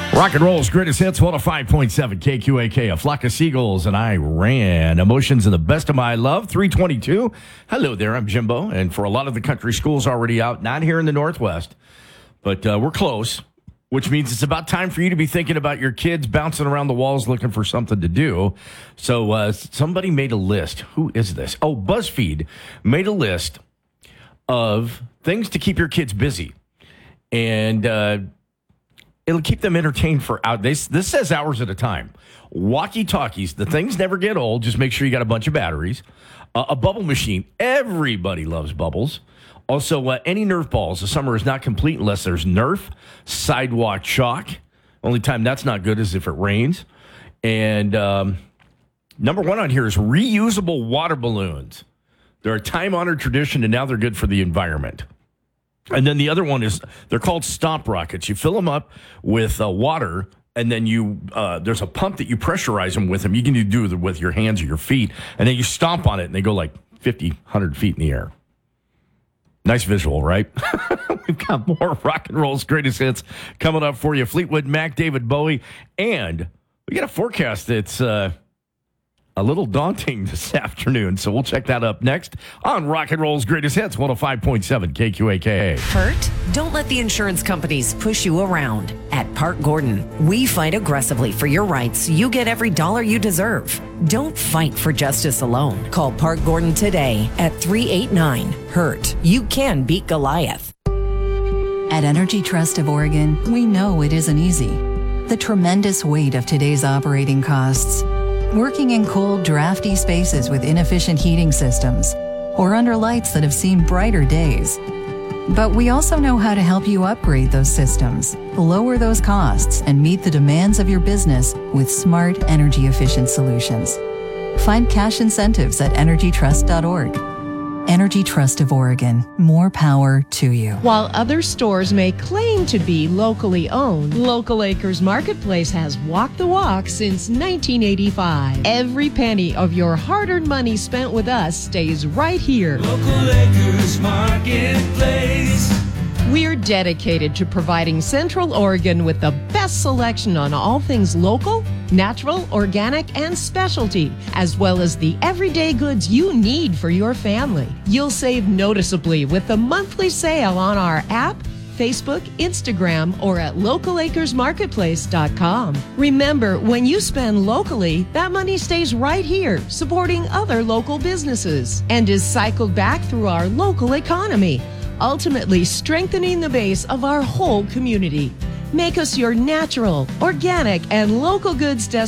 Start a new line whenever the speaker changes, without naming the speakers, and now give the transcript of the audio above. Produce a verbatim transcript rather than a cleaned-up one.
Rock and roll's greatest hits, one oh five point seven K Q A K, a flock of seagulls, and I ran. Emotions and the best of my love, three twenty-two. Hello there, I'm Jimbo, and for a lot of the country schools already out, not here in the Northwest, but uh, we're close, which means it's about time for you to be thinking about your kids bouncing around the walls looking for something to do. So uh, somebody made a list. Who is this? Oh, BuzzFeed made a list of things to keep your kids busy. And uh, it'll keep them entertained for out. This, this says hours at a time. Walkie-talkies. The things never get old. Just make sure you got a bunch of batteries. Uh, a bubble machine. Everybody loves bubbles. Also, uh, any Nerf balls. The summer is not complete unless there's Nerf. Sidewalk chalk. Only time that's not good is if it rains. And um, number one on here is reusable water balloons. They're a time-honored tradition, and now they're good for the environment. And then the other one is, they're called stomp rockets. You fill them up with uh, water, and then you uh, there's a pump that you pressurize them with them. You can do it with your hands or your feet, and then you stomp on it, and they go like fifty, one hundred feet in the air. Nice visual, right? We've got more rock and roll's greatest hits coming up for you. Fleetwood Mac, David Bowie, and we got a forecast that's uh, a little daunting this afternoon, so we'll check that up next on Rock and Roll's greatest hits, one oh five point seven K Q A K.
Hurt? Don't let the insurance companies push you around. At Park Gordon, we fight aggressively for your rights so you get every dollar you deserve. Don't fight for justice alone. Call Park Gordon today at three eight nine, hurt. You can beat Goliath.
At Energy Trust of Oregon, we know it isn't easy. The tremendous weight of today's operating costs, working in cold, drafty spaces with inefficient heating systems, or under lights that have seen brighter days. But we also know how to help you upgrade those systems, lower those costs, and meet the demands of your business with smart, energy-efficient solutions. Find cash incentives at energy trust dot org. Energy Trust of Oregon. More power to you.
While other stores may claim to be locally owned, Local Acres Marketplace has walked the walk since nineteen eighty-five. Every penny of your hard-earned money spent with us stays right here.
Local Acres Marketplace.
We're dedicated to providing Central Oregon with the best selection on all things local, natural, organic, and specialty, as well as the everyday goods you need for your family. You'll save noticeably with the monthly sale on our app, Facebook, Instagram, or at local acres marketplace dot com. Remember, when you spend locally, that money stays right here, supporting other local businesses, and is cycled back through our local economy, ultimately strengthening the base of our whole community. Make us your natural, organic, and local goods destination.